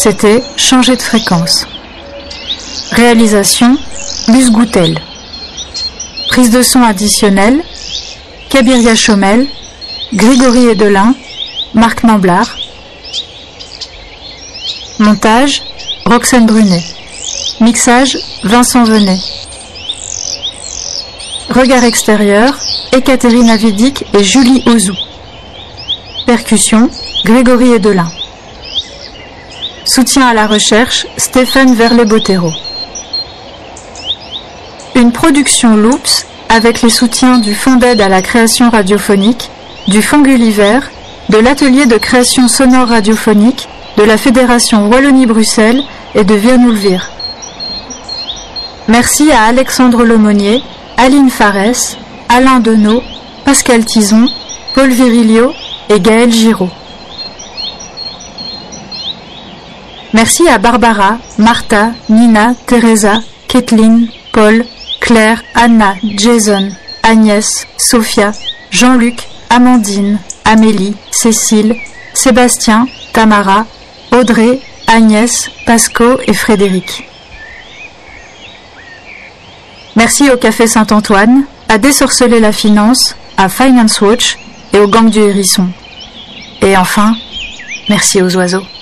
C'était Changer de fréquence. Réalisation, Luce Goutel. Prise de son additionnelle, Kabiria Chomel, Grégory Edelin, Marc Namblard. Montage, Roxane Brunet. Mixage, Vincent Venet. Regard extérieur, Ekaterina Vidic et Julie Ozou. Percussion, Grégory Edelin. Soutien à la recherche, Stéphane Verlet-Bottero. Une production Loops avec les soutiens du Fonds d'aide à la création radiophonique, du Fonds Gulliver, de l'Atelier de création sonore radiophonique, de la Fédération Wallonie-Bruxelles et de Virnoulvire. Merci à Alexandre Lemonnier, Aline Farès, Alain Denot, Pascal Tison, Paul Virilio et Gaël Giraud. Merci à Barbara, Martha, Nina, Teresa, Kathleen, Paul, Claire, Anna, Jason, Agnès, Sophia, Jean-Luc, Amandine, Amélie, Cécile, Sébastien, Tamara, Audrey, Agnès, Pasco et Frédéric. Merci au Café Saint-Antoine, à Désorceler la Finance, à Finance Watch et au Gang du Hérisson. Et enfin, merci aux oiseaux.